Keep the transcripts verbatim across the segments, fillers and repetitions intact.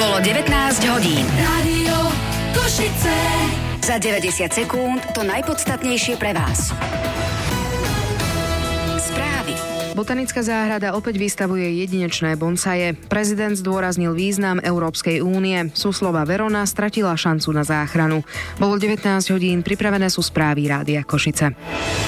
Bolo devätnásť hodín. Rádio Košice. Za deväťdesiat sekúnd to najpodstatnejšie pre vás. Správy. Botanická záhrada opäť vystavuje jedinečné bonsaje. Prezident zdôraznil význam Európskej únie. Súslova Verona stratila šancu na záchranu. Bolo devätnásť hodín, pripravené sú správy Rádia Košice.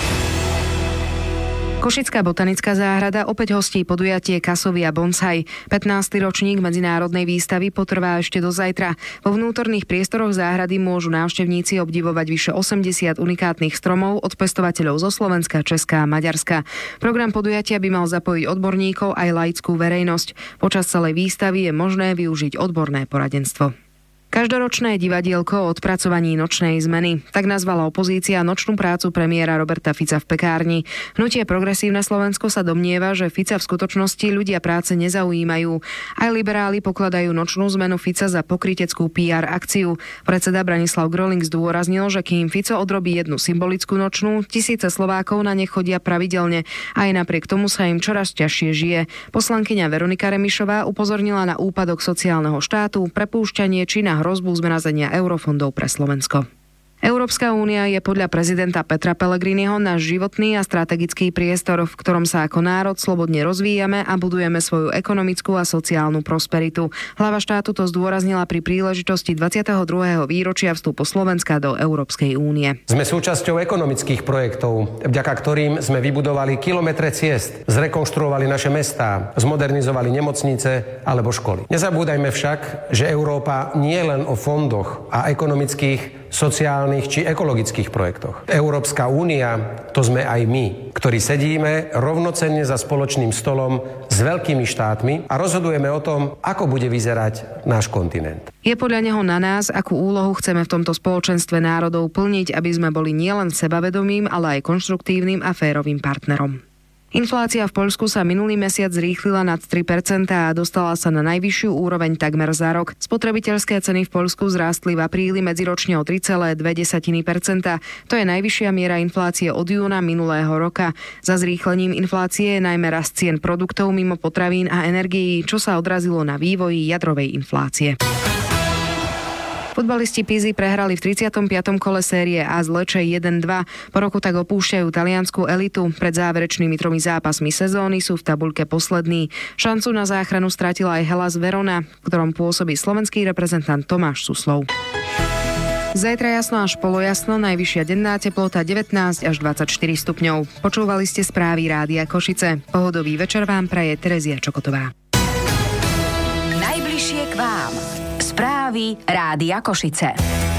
Košická botanická záhrada opäť hostí podujatie Kasovia bonsai. pätnásty ročník medzinárodnej výstavy potrvá ešte do zajtra. Vo vnútorných priestoroch záhrady môžu návštevníci obdivovať vyše osemdesiat unikátnych stromov od pestovateľov zo Slovenska, Česka a Maďarska. Program podujatia by mal zapojiť odborníkov aj laickú verejnosť. Počas celej výstavy je možné využiť odborné poradenstvo. Každoročné divadielko o odpracovaní nočnej zmeny. Tak nazvala opozícia nočnú prácu premiéra Roberta Fica v pekárni. Hnutie Progresívne Slovensko sa domnieva, že Fica v skutočnosti ľudia práce nezaujímajú. Aj liberáli pokladajú nočnú zmenu Fica za pokryteckú pé er akciu. Predseda Branislav Groling zdôraznil, že kým Fico odrobí jednu symbolickú nočnú, tisíce Slovákov na ne chodia pravidelne. Aj napriek tomu sa im čoraz ťažšie žije. Poslankyňa Veronika Remišová upozornila na úpadok sociálneho štátu, prepúšťanie či na hrozbu zmrazenia eurofondov pre Slovensko. Európska únia je podľa prezidenta Petra Pellegriniho náš životný a strategický priestor, v ktorom sa ako národ slobodne rozvíjame a budujeme svoju ekonomickú a sociálnu prosperitu. Hlava štátu to zdôraznila pri príležitosti dvadsiateho druhého výročia vstupu Slovenska do Európskej únie. Sme súčasťou ekonomických projektov, vďaka ktorým sme vybudovali kilometre ciest, zrekonštruovali naše mestá, zmodernizovali nemocnice alebo školy. Nezabúdajme však, že Európa nie je len o fondoch a ekonomických, sociálnych či ekologických projektoch. Európska únia, to sme aj my, ktorí sedíme rovnocenne za spoločným stolom s veľkými štátmi a rozhodujeme o tom, ako bude vyzerať náš kontinent. Je podľa neho na nás, akú úlohu chceme v tomto spoločenstve národov plniť, aby sme boli nielen sebavedomým, ale aj konštruktívnym a férovým partnerom. Inflácia v Poľsku sa minulý mesiac zrýchlila nad tri percentá a dostala sa na najvyššiu úroveň takmer za rok. Spotrebiteľské ceny v Poľsku zrástli v apríli medziročne o tri celé dve percentá. To je najvyššia miera inflácie od júna minulého roka. Za zrýchlením inflácie je najmä rast cien produktov mimo potravín a energií, čo sa odrazilo na vývoji jadrovej inflácie. Futbalisti Pizzi prehrali v tridsiatom piatom kole série A z Lecce jeden dva. Po roku tak opúšťajú taliansku elitu. Pred záverečnými tromi zápasmi sezóny sú v tabuľke poslední. Šancu na záchranu stratila aj Hellas Verona, v ktorom pôsobí slovenský reprezentant Tomáš Suslov. Zajtra jasno až polojasno, najvyššia denná teplota devätnásť až dvadsaťštyri stupňov. Počúvali ste správy Rádia Košice. Pohodový večer vám praje Terezia Čokotová. Najbližšie k vám. Správy Rádia Košice.